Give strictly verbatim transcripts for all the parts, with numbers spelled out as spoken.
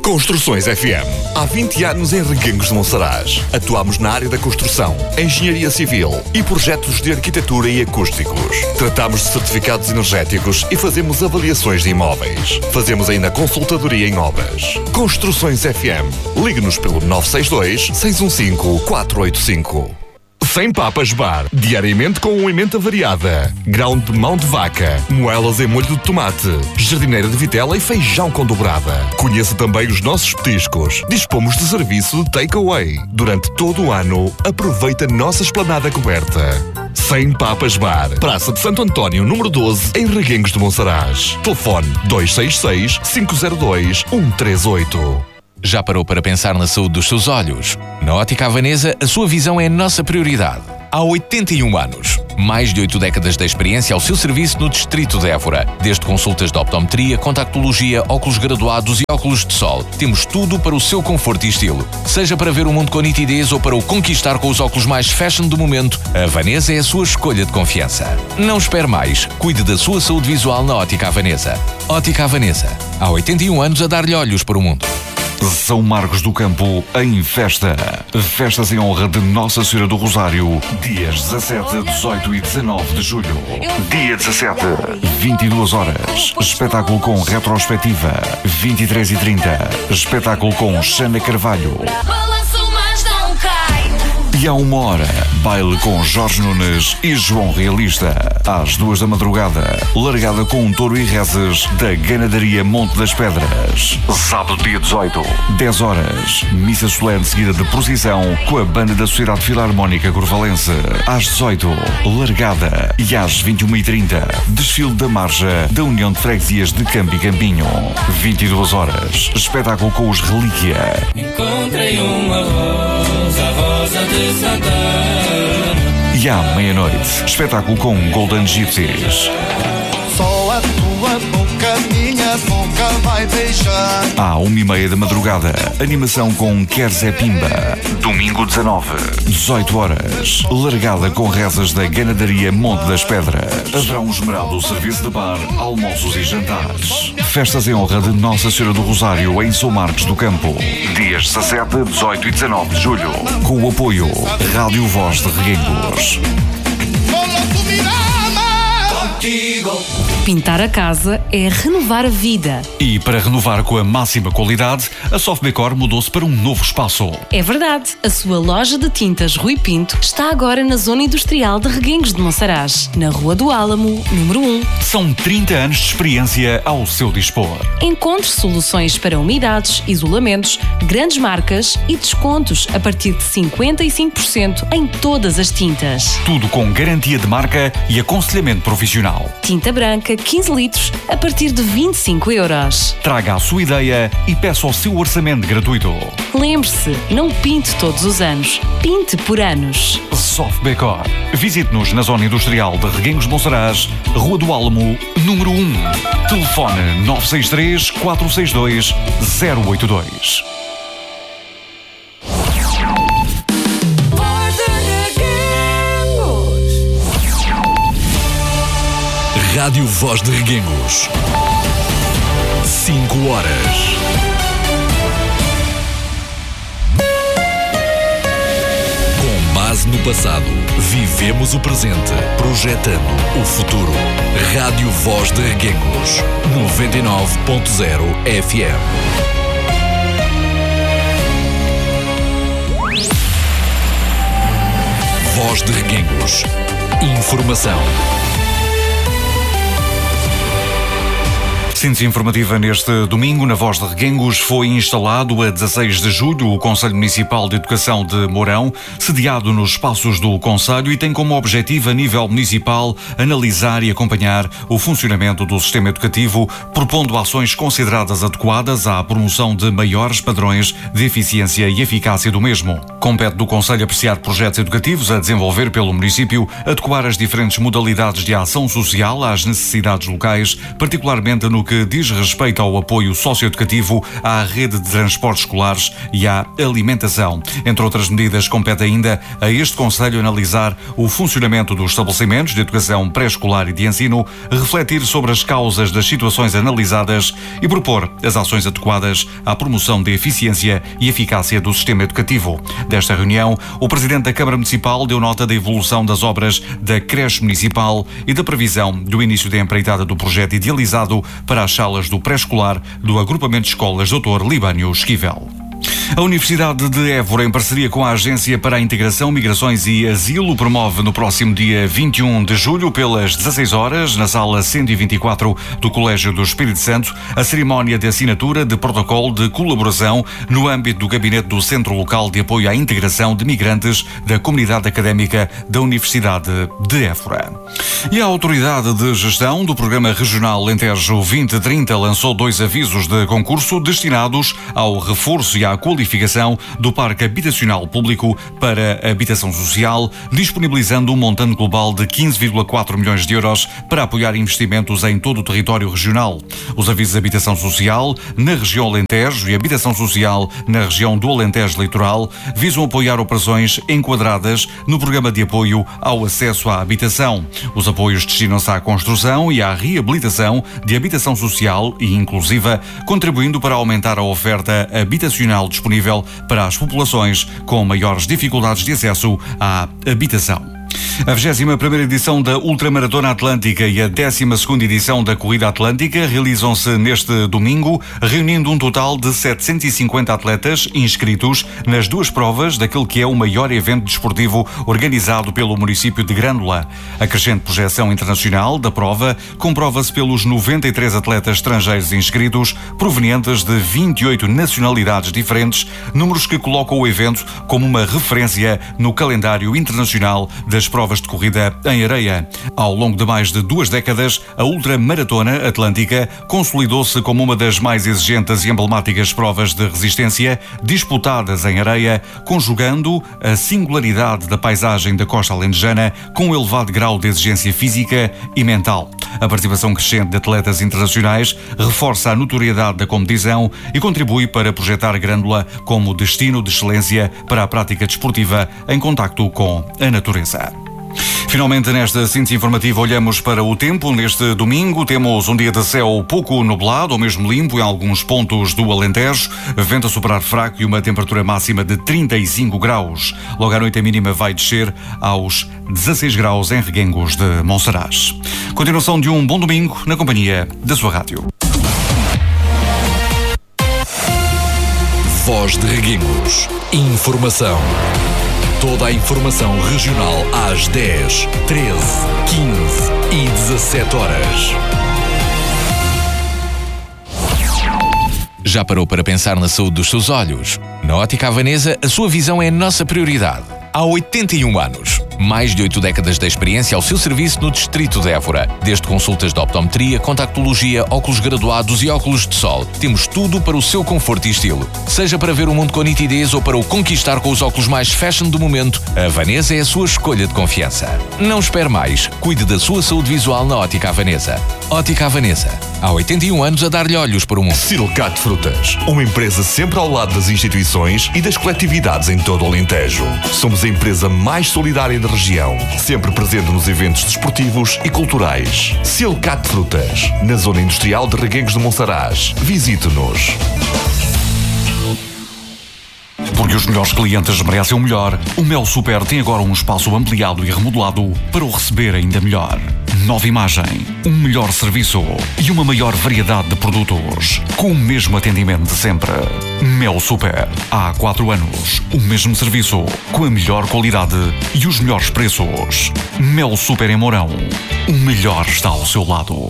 Construções F M. Há vinte anos em Reguengos de Monsaraz. Atuamos na área da construção, engenharia civil e projetos de arquitetura e acústicos. Tratamos de certificados energéticos e fazemos avaliações de imóveis. Fazemos ainda consultadoria em obras. Construções F M. Ligue-nos pelo nove seis dois, seis um cinco, quatro oito cinco. Sem Papas Bar, diariamente com uma emenda variada, grão de mão de vaca, moelas em molho de tomate, jardineira de vitela e feijão com dobrada. Conheça também os nossos petiscos. Dispomos de serviço de take-away. Durante todo o ano, aproveita a nossa esplanada coberta. Sem Papas Bar, Praça de Santo António, número doze, em Reguengos de Monsaraz. Telefone dois seis seis, cinco zero dois, um três oito. Já parou para pensar na saúde dos seus olhos? Na Ótica Havanesa, a sua visão é a nossa prioridade. Há oitenta e um anos, mais de oito décadas de experiência ao seu serviço no Distrito de Évora. Desde consultas de optometria, contactologia, óculos graduados e óculos de sol. Temos tudo para o seu conforto e estilo. Seja para ver o mundo com nitidez ou para o conquistar com os óculos mais fashion do momento, a Havanesa é a sua escolha de confiança. Não espere mais. Cuide da sua saúde visual na Ótica Havanesa. Ótica Havanesa. Há oitenta e um anos a dar-lhe olhos para o mundo. São Marcos do Campo em festa. Festas em honra de Nossa Senhora do Rosário, dias dezassete, dezoito e dezanove de julho. Dia dezassete, vinte e duas horas, espetáculo com retrospectiva. vinte e três e trinta, espetáculo com Xana Carvalho. E à uma hora, baile com Jorge Nunes e João Realista. Às duas da madrugada, largada com um touro e rezes da Ganadaria Monte das Pedras. Sábado, dia dezoito, dez horas, missa solene seguida de procissão com a banda da Sociedade Filarmónica Corvalense. Às dezoito, largada. E às vinte e uma e trinta, desfile da marcha da União de Freguesias de Campo e Campinho. vinte e duas horas, espetáculo com os Relíquia. Encontrei uma rosa, rosa de Santana. E à meia-noite, espetáculo com Golden Gypsies. Só a tua boca, minha boca vai beijar. À uma e meia da madrugada, animação com Quer Zé Pimba. Domingo dezanove, dezoito horas, largada com rezas da Ganadaria Monte das Pedras. Haverá um esmeraldo serviço de bar, almoços e jantares. Festas em honra de Nossa Senhora do Rosário em São Marcos do Campo. Dias dezassete, dezoito e dezanove de julho. Com o apoio Rádio Voz de Reguengos. Pintar a casa é renovar a vida. E para renovar com a máxima qualidade, a Softdecor mudou-se para um novo espaço. É verdade, a sua loja de tintas Rui Pinto está agora na zona industrial de Reguengos de Monsaraz, na Rua do Álamo, número um. São trinta anos de experiência ao seu dispor. Encontre soluções para umidades, isolamentos, grandes marcas e descontos a partir de cinquenta e cinco por cento em todas as tintas. Tudo com garantia de marca e aconselhamento profissional. Tinta branca, quinze litros, a partir de vinte e cinco euros. Traga a sua ideia e peça o seu orçamento gratuito. Lembre-se, não pinte todos os anos, pinte por anos. Softdecor. Visite-nos na zona industrial de Reguengos de Monsaraz, Rua do Álamo, número um. Telefone nove seis três, quatro seis dois, zero oito dois. Rádio Voz de Reguengos. cinco horas. Com base no passado, vivemos o presente, projetando o futuro. Rádio Voz de Reguengos. noventa e nove ponto zero F M. Voz de Reguengos. Informação. Síntese informativa neste domingo, na Voz de Reguengos, foi instalado a dezasseis de julho o Conselho Municipal de Educação de Mourão, sediado nos espaços do Conselho e tem como objetivo, a nível municipal, analisar e acompanhar o funcionamento do sistema educativo, propondo ações consideradas adequadas à promoção de maiores padrões de eficiência e eficácia do mesmo. Compete do Conselho apreciar projetos educativos a desenvolver pelo município, adequar as diferentes modalidades de ação social às necessidades locais, particularmente no no que diz respeito ao apoio socioeducativo, à rede de transportes escolares e à alimentação. Entre outras medidas, compete ainda a este Conselho analisar o funcionamento dos estabelecimentos de educação pré-escolar e de ensino, refletir sobre as causas das situações analisadas e propor as ações adequadas à promoção da eficiência e eficácia do sistema educativo. Desta reunião, o Presidente da Câmara Municipal deu nota da evolução das obras da creche municipal e da previsão do início da empreitada do projeto idealizado para as salas do pré-escolar do Agrupamento de Escolas doutor Libânio Esquivel. A Universidade de Évora, em parceria com a Agência para a Integração, Migrações e Asilo, promove no próximo dia vinte e um de julho, pelas dezasseis horas, na sala cento e vinte e quatro do Colégio do Espírito Santo, a cerimónia de assinatura de protocolo de colaboração no âmbito do gabinete do Centro Local de Apoio à Integração de Migrantes da Comunidade Académica da Universidade de Évora. E a Autoridade de Gestão do Programa Regional Alentejo vinte trinta lançou dois avisos de concurso destinados ao reforço e à qualificação do Parque Habitacional Público para Habitação Social, disponibilizando um montante global de quinze vírgula quatro milhões de euros para apoiar investimentos em todo o território regional. Os avisos de Habitação Social na região Alentejo e Habitação Social na região do Alentejo Litoral visam apoiar operações enquadradas no Programa de Apoio ao Acesso à Habitação. Os apoios destinam-se à construção e à reabilitação de habitação social e inclusiva, contribuindo para aumentar a oferta habitacional disponível para as populações com maiores dificuldades de acesso à habitação. A vigésima primeira edição da Ultramaratona Atlântica e a décima segunda edição da Corrida Atlântica realizam-se neste domingo, reunindo um total de setecentos e cinquenta atletas inscritos nas duas provas daquele que é o maior evento desportivo organizado pelo município de Grândola. A crescente projeção internacional da prova comprova-se pelos noventa e três atletas estrangeiros inscritos, provenientes de vinte e oito nacionalidades diferentes, números que colocam o evento como uma referência no calendário internacional das provas de corrida em areia. Ao longo de mais de duas décadas, a Ultramaratona Atlântica consolidou-se como uma das mais exigentes e emblemáticas provas de resistência disputadas em areia, conjugando a singularidade da paisagem da costa alentejana com um elevado grau de exigência física e mental. A participação crescente de atletas internacionais reforça a notoriedade da competição e contribui para projetar Grândola como destino de excelência para a prática desportiva em contacto com a natureza. Finalmente, nesta síntese informativa, olhamos para o tempo. Neste domingo temos um dia de céu pouco nublado ou mesmo limpo em alguns pontos do Alentejo, vento a soprar fraco e uma temperatura máxima de trinta e cinco graus. Logo à noite a mínima vai descer aos dezasseis graus em Reguengos de Monsaraz. Continuação de um bom domingo na companhia da sua rádio. Voz de Reguengos. Informação. Toda a informação regional às dez, treze, quinze e dezassete horas. Já parou para pensar na saúde dos seus olhos? Na Ótica Havanesa, a sua visão é a nossa prioridade. Há oitenta e um anos, mais de oito décadas de experiência ao seu serviço no Distrito de Évora. Desde consultas de optometria, contactologia, óculos graduados e óculos de sol. Temos tudo para o seu conforto e estilo. Seja para ver o mundo com nitidez ou para o conquistar com os óculos mais fashion do momento, a Havanesa é a sua escolha de confiança. Não espere mais. Cuide da sua saúde visual na Ótica Havanesa. Ótica Havanesa. Há oitenta e um anos a dar-lhe olhos para o mundo. Silcat Frutas. Uma empresa sempre ao lado das instituições e das coletividades em todo o Alentejo. Somos a empresa mais solidária da região, sempre presente nos eventos desportivos e culturais. Silcat Frutas, na zona industrial de Reguengos de Monsaraz. Visite-nos. Porque os melhores clientes merecem o melhor, o Mel Super tem agora um espaço ampliado e remodelado para o receber ainda melhor. Nova imagem, um melhor serviço e uma maior variedade de produtos, com o mesmo atendimento de sempre. Mel Super. Há quatro anos, o mesmo serviço, com a melhor qualidade e os melhores preços. Mel Super em Mourão. O melhor está ao seu lado.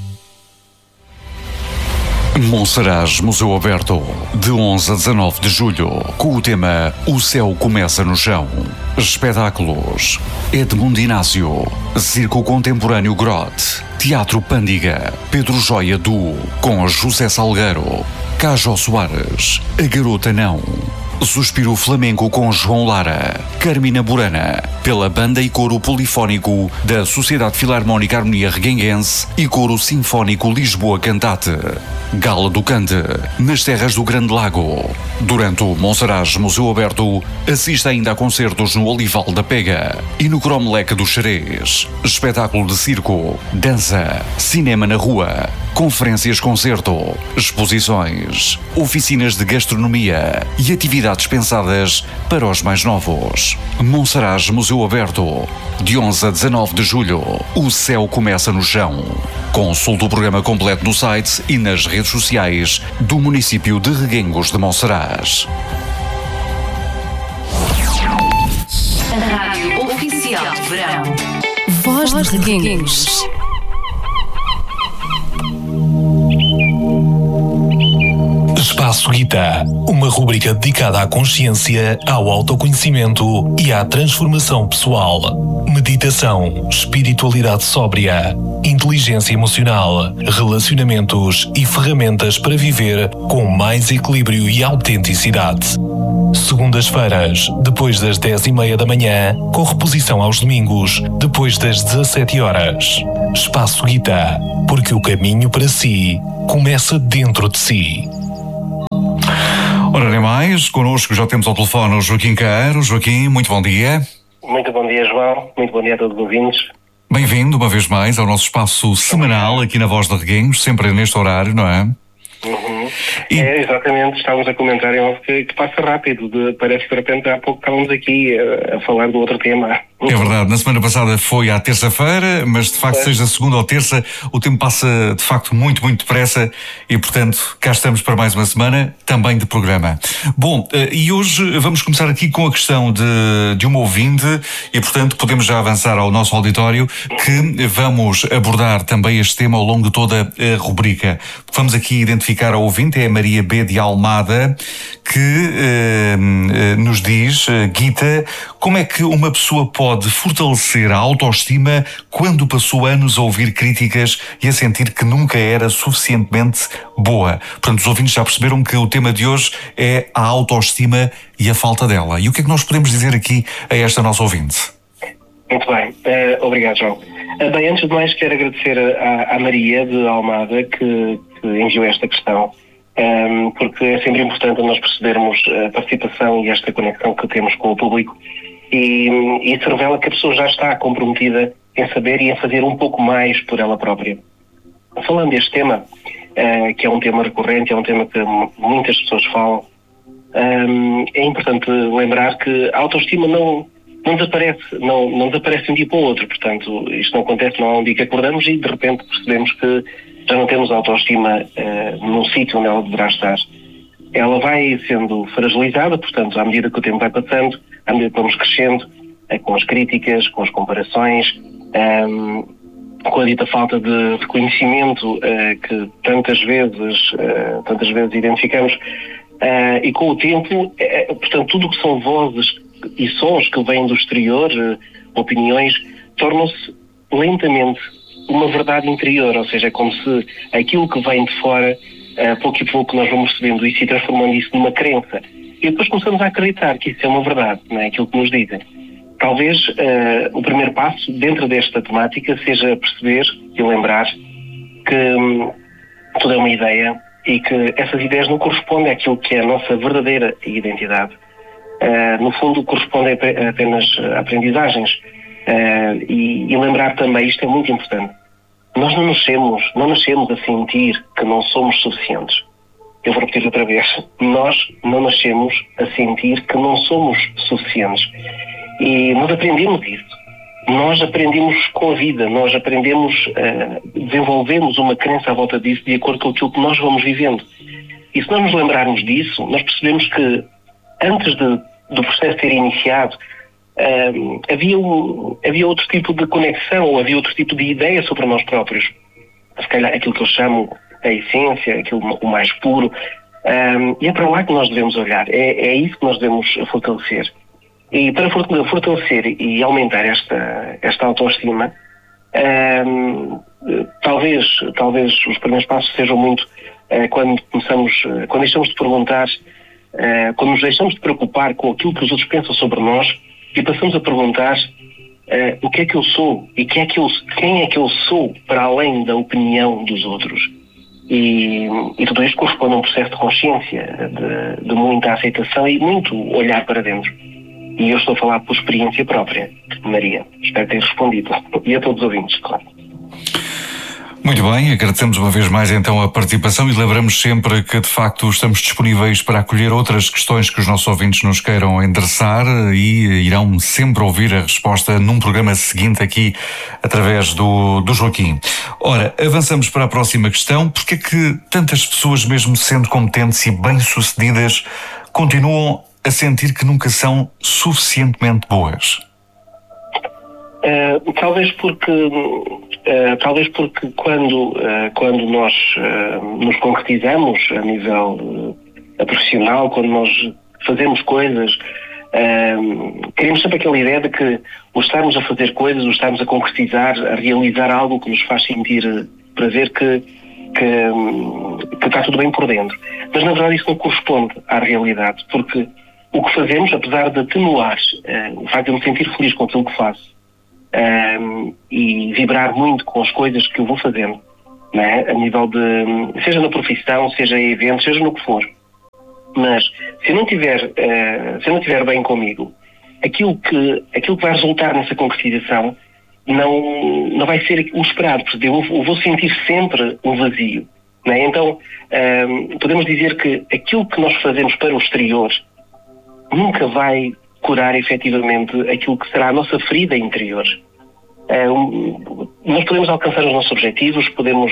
Monsaraz Museu Aberto, de onze a dezanove de julho, com o tema O Céu Começa no Chão. Espetáculos: Edmundo Inácio, Circo Contemporâneo Grotte, Teatro Pândiga, Pedro Joia Duo, com José Salgueiro, Cajo Soares, A Garota Não, Suspiro Flamenco com João Lara, Carmina Burana, pela banda e coro polifónico da Sociedade Filarmónica Harmonia Reguenguense e coro sinfónico Lisboa Cantate. Gala do Cante, nas terras do Grande Lago. Durante o Monsaraz Museu Aberto, assista ainda a concertos no Olival da Pega e no Cromleque do Xerez. Espetáculo de circo, dança, cinema na rua, conferências concerto, exposições, oficinas de gastronomia e atividades pensadas para os mais novos. Monsaraz Museu Aberto, de onze a dezanove de julho. O céu começa no chão. Consulte o programa completo no site e nas redes sociais do município de Reguengos de Monsaraz. A rádio oficial de verão. Voz de Reguengos. Espaço Guita, uma rubrica dedicada à consciência, ao autoconhecimento e à transformação pessoal. Meditação, espiritualidade sóbria, inteligência emocional, relacionamentos e ferramentas para viver com mais equilíbrio e autenticidade. Segundas-feiras, depois das dez e meia da manhã, com reposição aos domingos, depois das dezassete horas. Espaço Guita, porque o caminho para si começa dentro de si. Ora, nem mais, connosco já temos ao telefone o Joaquim Queiro. Joaquim, muito bom dia. Muito bom dia, João. Muito bom dia a todos os ouvintes. Bem-vindo, uma vez mais, ao nosso espaço semanal aqui na Voz de Reguengos, sempre neste horário, não é? Uhum. E... É, exatamente, estávamos a comentar em off que, que passa rápido, de, parece que de repente há pouco estávamos aqui a, a falar do outro tema. É verdade, na semana passada foi à terça-feira, mas de facto, é. seja segunda ou terça, o tempo passa de facto muito, muito depressa e portanto cá estamos para mais uma semana, também de programa. Bom, e hoje vamos começar aqui com a questão de, de uma ouvinte e portanto podemos já avançar ao nosso auditório que vamos abordar também este tema ao longo de toda a rubrica. Vamos aqui identificar a ouvinte, é a Maria B. de Almada, que eh, nos diz, Guita, como é que uma pessoa pode fortalecer a autoestima quando passou anos a ouvir críticas e a sentir que nunca era suficientemente boa? Portanto, os ouvintes já perceberam que o tema de hoje é a autoestima e a falta dela. E o que é que nós podemos dizer aqui a esta nossa ouvinte? Muito bem, uh, obrigado, João. Uh, bem, antes de mais quero agradecer à, à Maria de Almada que, que enviou esta questão, um, porque é sempre importante nós percebermos a participação e esta conexão que temos com o público e, e isso revela que a pessoa já está comprometida em saber e em fazer um pouco mais por ela própria. Falando deste tema, uh, que é um tema recorrente, é um tema que muitas pessoas falam, um, é importante lembrar que a autoestima não... não desaparece, não, não desaparece de um dia para o outro, portanto, isto não acontece, não há um dia que acordamos e de repente percebemos que já não temos autoestima uh, num sítio onde ela deverá estar. Ela vai sendo fragilizada, portanto, à medida que o tempo vai passando, à medida que vamos crescendo, uh, com as críticas, com as comparações, um, com a dita falta de reconhecimento uh, que tantas vezes, uh, tantas vezes identificamos, uh, e com o tempo, uh, portanto, tudo o que são vozes e sons que vêm do exterior, opiniões, tornam-se lentamente uma verdade interior, ou seja, é como se aquilo que vem de fora, a pouco e pouco nós vamos recebendo isso e transformando isso numa crença. E depois começamos a acreditar que isso é uma verdade, não é aquilo que nos dizem. Talvez uh, o primeiro passo dentro desta temática seja perceber e lembrar que hum, tudo é uma ideia e que essas ideias não correspondem àquilo que é a nossa verdadeira identidade. Uh, no fundo correspondem apenas a aprendizagens uh, e, e lembrar também, isto é muito importante, nós não nascemos, não nascemos a sentir que não somos suficientes. Eu vou repetir outra vez, nós não nascemos a sentir que não somos suficientes e nós aprendemos isso, nós aprendemos com a vida, nós aprendemos, uh, desenvolvemos uma crença à volta disso de acordo com aquilo que nós vamos vivendo. E se nós nos lembrarmos disso, nós percebemos que antes de, do processo ter iniciado, um, havia, um, havia outro tipo de conexão, ou havia outro tipo de ideia sobre nós próprios. Se calhar aquilo que eu chamo a essência, aquilo o mais puro. Um, e é para lá que nós devemos olhar, é, é isso que nós devemos fortalecer. E para fortalecer e aumentar esta, esta autoestima, um, talvez, talvez os primeiros passos sejam muito uh, quando começamos, uh, quando deixamos de perguntar uh, quando nos deixamos de preocupar com aquilo que os outros pensam sobre nós e passamos a perguntar uh, o que é que eu sou e quem é que eu, quem é que eu sou para além da opinião dos outros. E, e tudo isto corresponde a um processo de consciência, de, de muita aceitação e muito olhar para dentro. E eu estou a falar por experiência própria, Maria. Espero ter respondido. E a todos os ouvintes, claro. Muito bem, agradecemos uma vez mais então a participação e lembramos sempre que de facto estamos disponíveis para acolher outras questões que os nossos ouvintes nos queiram endereçar e irão sempre ouvir a resposta num programa seguinte aqui através do, do Joaquim. Ora, avançamos para a próxima questão. Porque é que tantas pessoas, mesmo sendo competentes e bem-sucedidas, continuam a sentir que nunca são suficientemente boas? Uh, talvez porque uh, talvez porque quando, uh, quando nós uh, nos concretizamos a nível uh, profissional, quando nós fazemos coisas, uh, queremos sempre aquela ideia de que o estarmos a fazer coisas, o estarmos a concretizar, a realizar algo que nos faz sentir prazer, que, que, que está tudo bem por dentro. Mas na verdade isso não corresponde à realidade, porque o que fazemos, apesar de atenuar uh, o facto de eu me sentir feliz com aquilo que faço, Um, e vibrar muito com as coisas que eu vou fazendo, não é? A nível de, seja na profissão, seja em eventos, seja no que for. Mas se eu não tiver, uh, se eu não tiver bem comigo, aquilo que, aquilo que vai resultar nessa concretização não, não vai ser o esperado, porque eu, eu vou sentir sempre um vazio, não é? Então um, podemos dizer que aquilo que nós fazemos para o exterior nunca vai curar efetivamente aquilo que será a nossa ferida interior. Uh, um, nós podemos alcançar os nossos objetivos, podemos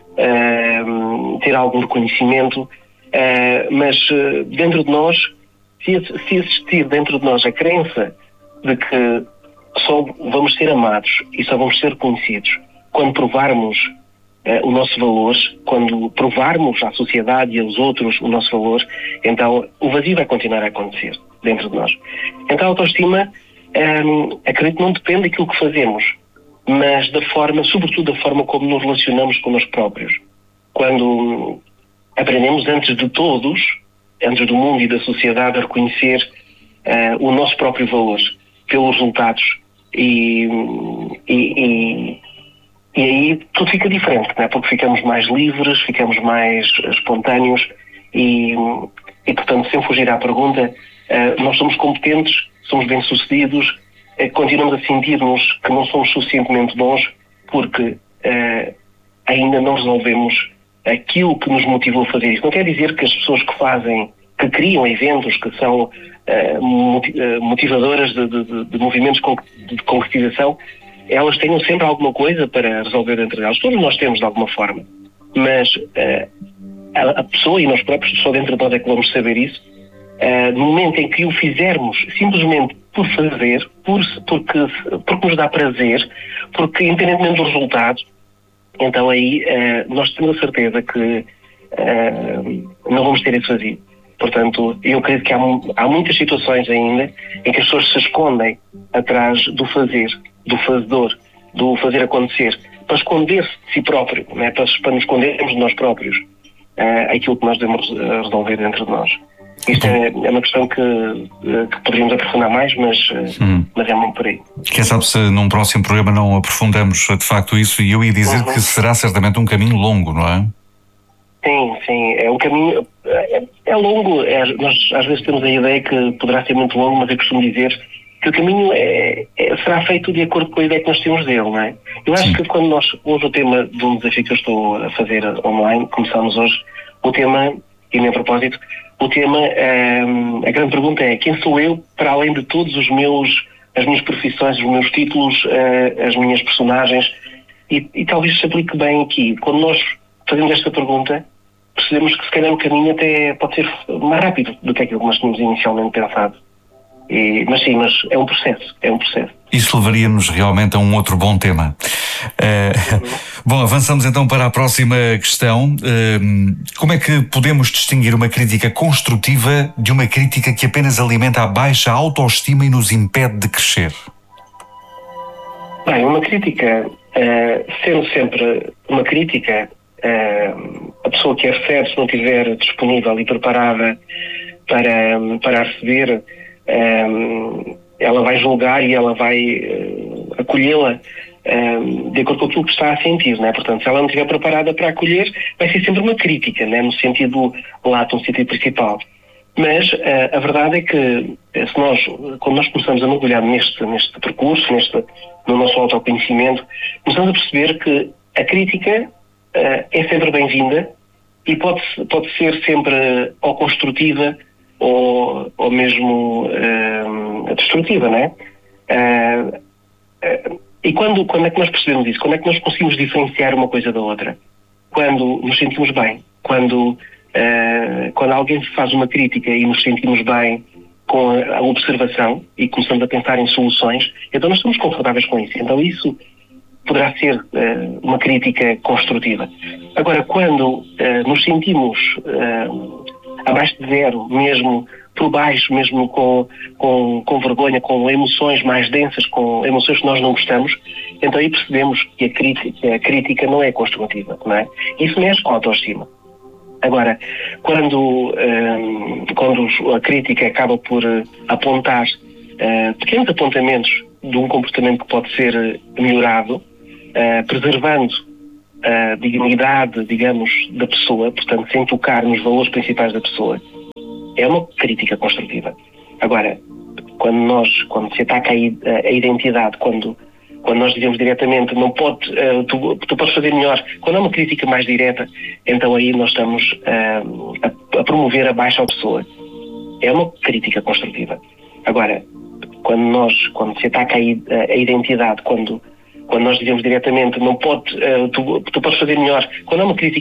uh, ter algum reconhecimento, uh, mas uh, dentro de nós, se, se existir dentro de nós a crença de que só vamos ser amados e só vamos ser reconhecidos quando provarmos uh, o nosso valor, quando provarmos à sociedade e aos outros o nosso valor, então o vazio vai continuar a acontecer dentro de nós. Então a autoestima, hum, acredito, não depende daquilo que fazemos, mas da forma, sobretudo da forma como nos relacionamos com nós próprios. Quando hum, aprendemos antes de todos, antes do mundo e da sociedade, a reconhecer uh, o nosso próprio valor pelos resultados e, e, e, e aí tudo fica diferente, não é? Porque ficamos mais livres, ficamos mais espontâneos e, e portanto, sem fugir à pergunta, Uh, nós somos competentes, somos bem-sucedidos, uh, continuamos a sentir-nos que não somos suficientemente bons porque uh, ainda não resolvemos aquilo que nos motivou a fazer isso. Não quer dizer que as pessoas que fazem, que criam eventos, que são uh, motivadoras de, de, de movimentos de concretização, elas tenham sempre alguma coisa para resolver entre elas. Todos nós temos de alguma forma, mas uh, a, a pessoa e nós próprios, só dentro de nós é que vamos saber isso. Uh, no momento em que o fizermos simplesmente por fazer, por, porque, porque nos dá prazer, porque independentemente dos resultados, então aí uh, nós temos a certeza que uh, não vamos ter esse vazio. Portanto, eu acredito que há, há muitas situações ainda em que as pessoas se escondem atrás do fazer, do fazedor, do fazer acontecer, para esconder-se de si próprio, né? para, para nos escondermos de nós próprios uh, aquilo que nós devemos resolver dentro de nós. Isto é, é uma questão que, que poderíamos aprofundar mais, mas, hum. mas é muito por aí. Quem sabe se num próximo programa não aprofundamos de facto isso, e eu ia dizer uhum. que será certamente um caminho longo, não é? Sim, sim, é um caminho, é, é longo, é, nós às vezes temos a ideia que poderá ser muito longo, mas eu costumo dizer que o caminho é, é, será feito de acordo com a ideia que nós temos dele, não é? Eu acho sim. que quando nós, hoje o tema de um desafio que eu estou a fazer online, começamos hoje, o tema, e nem a propósito, o tema, um, a grande pergunta é: quem sou eu para além de todos os meus, as minhas profissões, os meus títulos, uh, as minhas personagens? E, e talvez se aplique bem aqui. Quando nós fazemos esta pergunta, percebemos que se calhar o caminho até pode ser mais rápido do que aquilo que nós tínhamos inicialmente pensado. E, mas sim, mas é um processo, é um processo. Isso levaria-nos realmente a um outro bom tema. Uh, bom, avançamos então para a próxima questão. Uh, como é que podemos distinguir uma crítica construtiva de uma crítica que apenas alimenta a baixa autoestima e nos impede de crescer? Bem, uma crítica, uh, sendo sempre uma crítica, uh, a pessoa que a recebe, se não estiver disponível e preparada para, para a receber, um, ela vai julgar e ela vai uh, acolhê-la um, de acordo com aquilo que está a sentir, não é? Portanto, se ela não estiver preparada para acolher, vai ser sempre uma crítica, não é? No sentido lato, no sentido principal. Mas uh, a verdade é que se nós, quando nós começamos a mergulhar neste, neste percurso, neste, no nosso autoconhecimento, começamos a perceber que a crítica uh, é sempre bem-vinda e pode, pode ser sempre ou construtiva ou, ou mesmo uh, destrutiva, não é? Uh, uh, e quando, quando é que nós percebemos isso? Quando é que nós conseguimos diferenciar uma coisa da outra? Quando nos sentimos bem, quando, uh, quando alguém faz uma crítica e nos sentimos bem com a, a observação e começamos a pensar em soluções, então nós estamos confortáveis com isso. Então isso poderá ser uh, uma crítica construtiva. Agora, quando uh, nos sentimos uh, abaixo de zero, mesmo por baixo, mesmo com, com, com vergonha, com emoções mais densas, com emoções que nós não gostamos, então aí percebemos que a crítica, a crítica não é construtiva, não é? Isso mexe com a autoestima. Agora, quando, um, quando a crítica acaba por uh, apontar uh, pequenos apontamentos de um comportamento que pode ser melhorado, uh, preservando a dignidade, digamos, da pessoa, portanto, sem tocar nos valores principais da pessoa, é uma crítica construtiva. Agora, quando nós, quando se ataca a, a identidade, quando, quando nós dizemos diretamente, não pode, uh, tu, tu podes fazer melhor, quando é uma crítica mais direta, então aí nós estamos uh, a, a promover a baixa pessoa. É uma crítica construtiva. Agora, quando nós, quando se ataca a, a identidade, quando, quando nós dizemos diretamente, não pode, uh, tu, tu podes fazer melhor, quando é uma crítica